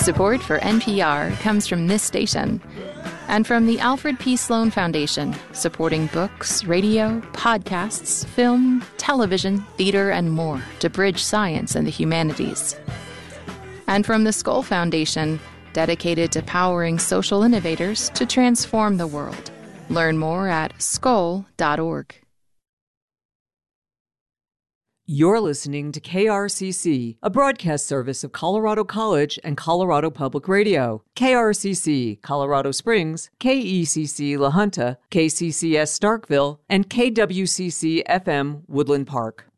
Support for NPR comes from this station and from the Alfred P. Sloan Foundation, supporting books, radio, podcasts, film, television, theater, and more to bridge science and the humanities. And from the Skoll Foundation, dedicated to powering social innovators to transform the world. Learn more at skoll.org. You're listening to KRCC, a broadcast service of Colorado College and Colorado Public Radio. KRCC, Colorado Springs, KECC La Junta, KCCS Starkville, and KWCC FM Woodland Park.